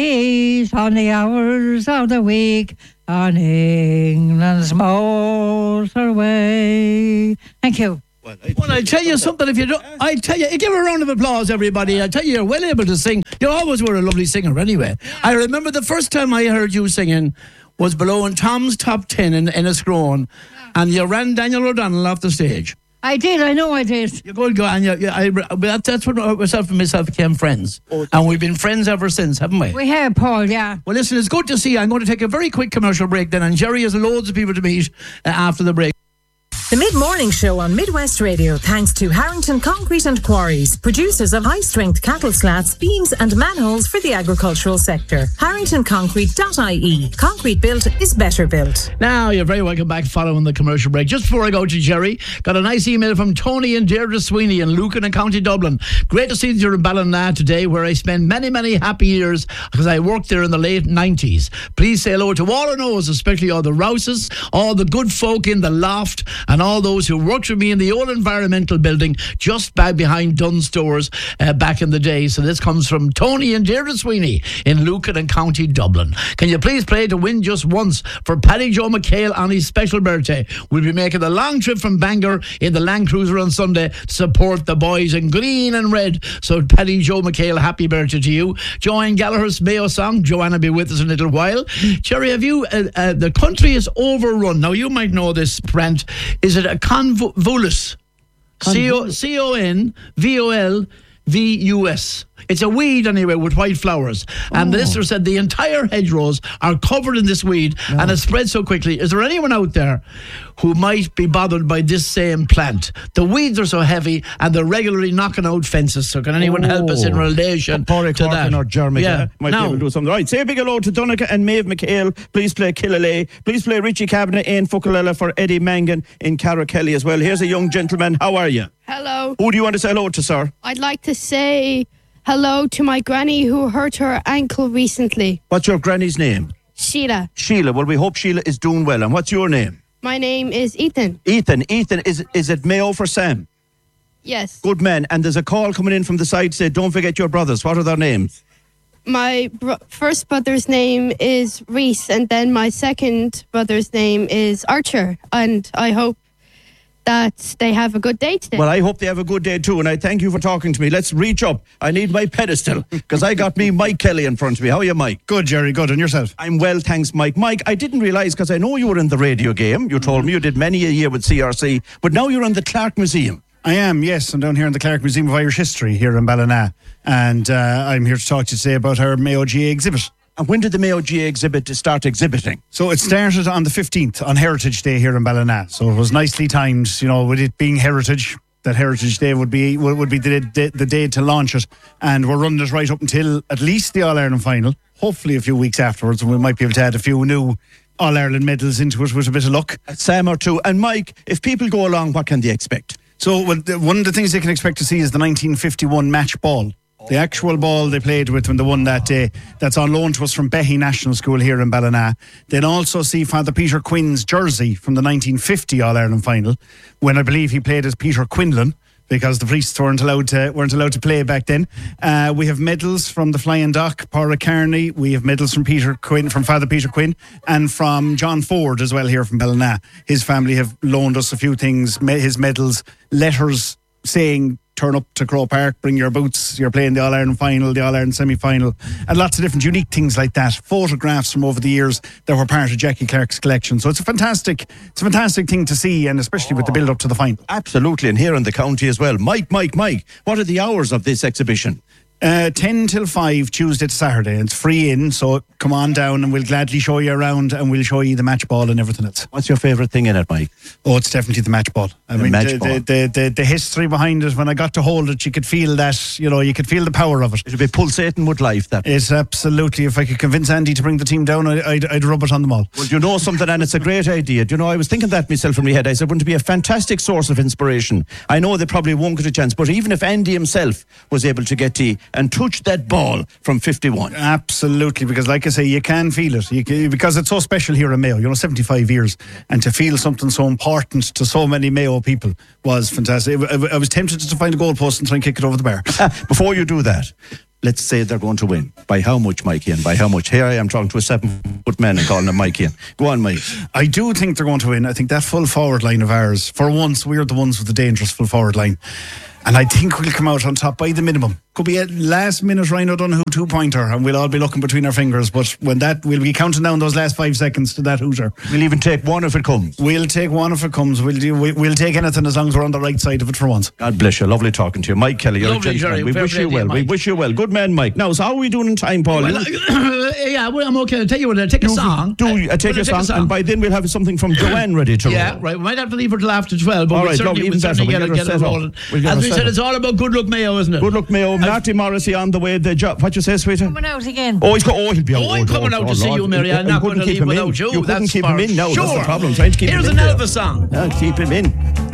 He's on the hours of the week on England's motorway. Thank you. Well, I tell you something. If you don't, I tell you, give a round of applause, everybody. I tell you, you're well able to sing. You always were a lovely singer, anyway. I remember the first time I heard you singing was below in Tom's Top 10 in Enniscrone, and you ran Daniel O'Donnell off the stage. I did. I know I did. You're good, and that's when myself and myself became friends, and we've been friends ever since, haven't we? We have, Paul. Yeah. Well, listen, it's good to see you. I'm going to take a very quick commercial break then, and Jerry has loads of people to meet after the break. The Mid-Morning Show on Midwest Radio, thanks to Harrington Concrete and Quarries, producers of high-strength cattle slats, beams and manholes for the agricultural sector. HarringtonConcrete.ie. Concrete built is better built. Now, you're very welcome back following the commercial break. Just before I go to Jerry, got a nice email from Tony and Deirdre Sweeney in Lucan and County Dublin. Great to see that you're in Ballina today, where I spent many, many happy years because I worked there in the late 90s. Please say hello to all I know, especially all the Rouses, all the good folk in the loft, and all those who worked with me in the old environmental building just back behind Dunn Stores back in the day. So this comes from Tony and Deirdre Sweeney in Lucan and County Dublin. Can you please play To Win Just Once for Paddy Joe McHale on his special birthday? We'll be making the long trip from Bangor in the Land Cruiser on Sunday to support the boys in green and red. So Paddy Joe McHale, happy birthday to you. Joanne Gallagher's Mayo song. Joanne will be with us in a little while. Jerry, have you the country is overrun. Now you might know this, Brent. Is it a convolvulus? CONVOLVUS. It's a weed anyway with white flowers. And the listener said the entire hedgerows are covered in this weed and it spreads so quickly. Is there anyone out there who might be bothered by this same plant? The weeds are so heavy and they're regularly knocking out fences. So can anyone help us in relation to that? Or Jeremy might be able to do something. Right, say a big hello to Donica and Maeve McHale. Please play Killalay. Please play Richie Cabinet in Fukalella for Eddie Mangan in Carrakelly as well. Here's a young gentleman. How are you? Hello. Who do you want to say hello to, sir? I'd like to say hello to my granny who hurt her ankle recently. What's your granny's name? Sheila. Sheila. Well, we hope Sheila is doing well. And what's your name? My name is Ethan. Ethan, is it Mayo for Sam? Yes. Good man. And there's a call coming in from the side say, don't forget your brothers. What are their names? My first brother's name is Reese, and then my second brother's name is Archer. And I hope that they have a good day today. Well, I hope they have a good day too, and I thank you for talking to me. Let's reach up. I need my pedestal, because I got me Mike Kelly in front of me. How are you, Mike? Good, Jerry, good. And yourself? I'm well, thanks, Mike. Mike, I didn't realise, because I know you were in the radio game. You told me you did many a year with CRC, but now you're in the Clark Museum. I am, yes. I'm down here in the Clark Museum of Irish History here in Ballina, and I'm here to talk to you today about our Mayo GA exhibit. And when did the Mayo GA exhibit start exhibiting? So it started on the 15th, on Heritage Day here in Ballina. So it was nicely timed, you know, with it being Heritage. That Heritage Day would be the day to launch it. And we're running it right up until at least the All-Ireland final. Hopefully a few weeks afterwards, and we might be able to add a few new All-Ireland medals into it with a bit of luck. Sam or two. And Mike, if people go along, what can they expect? So one of the things they can expect to see is the 1951 match ball. The actual ball they played with when they won that day, that's on loan to us from Behy National School here in Ballina. They'll also see Father Peter Quinn's jersey from the 1950 All-Ireland final, when I believe he played as Peter Quinlan, because the priests weren't allowed to play back then. We have medals from the Flying Dock, Padraig Carney. We have medals from Father Peter Quinn, and from John Ford as well here from Ballina. His family have loaned us a few things, his medals, letters saying, turn up to Croke Park, bring your boots, you're playing the All-Ireland final, the All-Ireland semi-final, and lots of different unique things like that. Photographs from over the years that were part of Jackie Clark's collection. So it's a fantastic thing to see, and especially with the build-up to the final. Absolutely, and here in the county as well. Mike, what are the hours of this exhibition? 10 till 5, Tuesday to Saturday. It's free in, so come on down and we'll gladly show you around, and we'll show you the match ball and everything else. What's your favourite thing in it, Mike? Oh, it's definitely the match ball. The history behind it, when I got to hold it, you could feel that, you could feel the power of it. It'll be pulsating with life, that. It's absolutely, if I could convince Andy to bring the team down, I'd rub it on them all. Well, you know something, and it's a great idea. I was thinking that myself in my head. I said, wouldn't it be a fantastic source of inspiration? I know they probably won't get a chance, but even if Andy himself was able to get to and touch that ball from 51. Absolutely, because like I say, you can feel it. Because it's so special here in Mayo, 75 years, and to feel something so important to so many Mayo people was fantastic. I was tempted to find a goalpost and try and kick it over the bar. Before you do that, let's say they're going to win. By how much, Mike Ian? By how much? Here I am talking to a 7-foot man and calling him Mike Ian. Go on, Mike. I do think they're going to win. I think that full forward line of ours, for once, we're the ones with the dangerous full forward line. And I think we'll come out on top by the minimum. Could be a last minute Ryan O'Donoghue 2-pointer, and we'll all be looking between our fingers. But when that, we'll be counting down those last 5 seconds to that hooter. We'll even take one if it comes. We'll take one if it comes. We'll take anything as long as we're on the right side of it for once. God bless you. Lovely talking to you. Mike Kelly, you're Lovely, a gentleman. Jerry. We Fair wish play you to you, well. We Mike. wish you well. Good man, Mike. Now, so how are we doing in time, Paul? Yeah, well, I'm okay. I'll tell you what, I'll take a song. Take a song, and by then we'll have something from Joanne ready to roll. Yeah, right. We might have to leave her till after 12, but All we'll right, certainly, even better. get We'll get her it set up. rolling. We'll get As her we set said, up. it's all about Good Luck Mayo, isn't it? Good luck, Mayo. Marty Morrissey on the way. What you say, sweetie? Coming out again. Oh, he'll be out. I'm coming out to see you, Mary. I'm not going to leave without you. You couldn't That's keep him for in now. That's the sure. problem. Trying to keep Here's him in. an Elvis song. Keep him in.